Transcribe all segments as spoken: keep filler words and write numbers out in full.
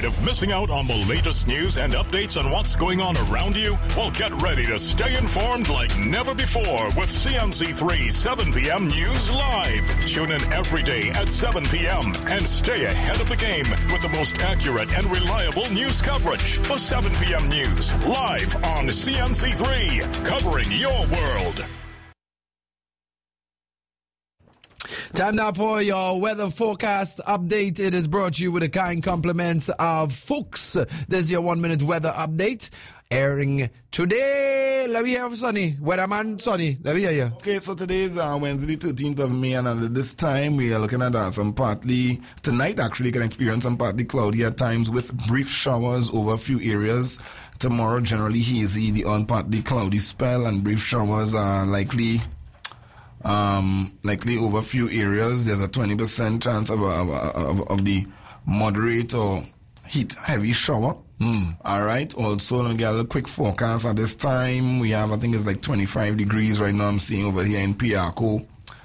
Tired of missing out on the latest news and updates on what's going on around you? Well, get ready to stay informed like never before with C N C three seven p.m. News Live. Tune in every day at seven p.m. and stay ahead of the game with the most accurate and reliable news coverage. The seven p.m. News live on C N C three, covering your world. Time now for your weather forecast update. It is brought to you with the kind compliments of Fuchs. This is your one-minute weather update. Airing today. Let me hear from Sonny. Weatherman Sonny. Let me hear you. Okay, so today is uh, Wednesday, thirteenth of May, and at this time we are looking at uh, some partly, tonight actually can experience some partly cloudy at times with brief showers over a few areas. Tomorrow generally hazy, the on partly cloudy spell, and brief showers are likely um, likely over a few areas. There's a twenty percent chance of, of, of, of the moderate or heat heavy shower. Mm. All right. Also, let me get a little quick forecast at this time. We have, I think it's like twenty-five degrees right now. I'm seeing over here in Piarco,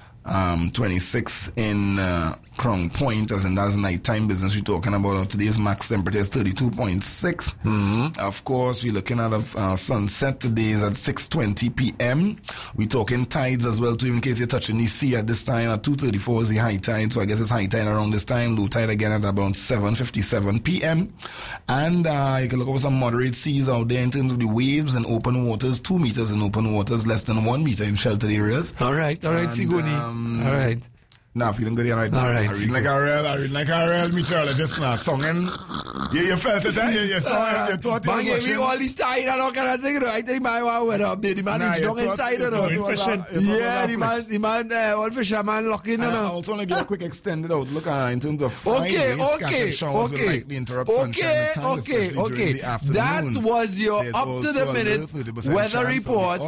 um, twenty-six in uh, Crown Point, as in that's nighttime business we're talking about. Today's max temperature is thirty-two point six. Mm-hmm. Of course, we're looking at a uh, sunset. Today is at six twenty p.m. We're talking tides as well, too, in case you're touching the sea at this time. At two thirty-four is the high tide, so I guess it's high tide around this time. Low tide again at about seven fifty-seven p.m. And uh, you can look over some moderate seas out there in terms of the waves and open waters. Two meters in open waters, less than one meter in sheltered areas. All right, all right, Siguni. Um, all right. Nah, feeling good right now. All right. I read like a real, I read like a real meteorologist now. Songing. You, you felt it, eh? You, you saw it, you thought you were watching. Man, all the tide and all kind of thing, you know. I think my one went up there. The man is young and tight, you know. Yeah, the man, the man, uh, all fisherman locking, you know. I'll also only give a quick extended outlook uh, in terms of Friday. Okay, okay, okay. Okay, okay, okay. That was your up-to-the-minute weather report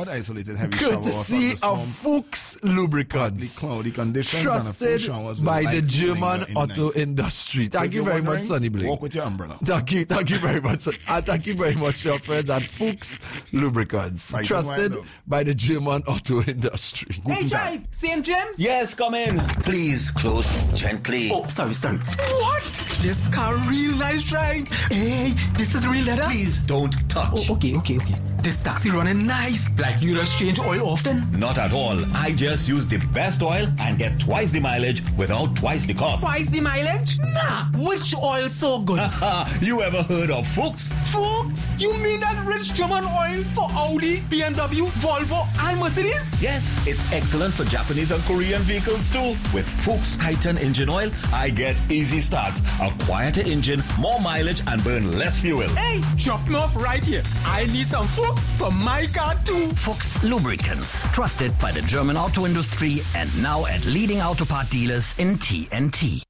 courtesy of Fuchs Lubricants. Cloudy conditions Trusted by the German auto industry. Thank you very much, Sonny Blake. Walk with your umbrella. Thank you, thank you very much. uh, thank you very much, your friends at Fuchs Lubricants. Right, Trusted by the German auto industry. Hey, Jive, Saint James? Yes, come in. Please, close gently. Oh, sorry, sorry. What? This car real nice driving. Hey, this is real leather? Please, don't touch. Oh, okay, okay, okay. This taxi running nice. Like you just change oil often? Not at all. I just use the best oil and get twice the mileage without twice the cost. Twice the mileage? Nah. Which oil so good? You ever heard of Fuchs? Fuchs? You mean that rich German oil for Audi, B M W, Volvo, and Mercedes? Yes, it's excellent for Japanese and Korean vehicles too. With Fuchs Titan engine oil, I get easy starts, a quieter engine, more mileage, and burn less fuel. Hey, drop me off right here. I need some Fuchs for my car too. Fuchs Lubricants, trusted by the German auto industry and now at leading auto part dealers in T N T.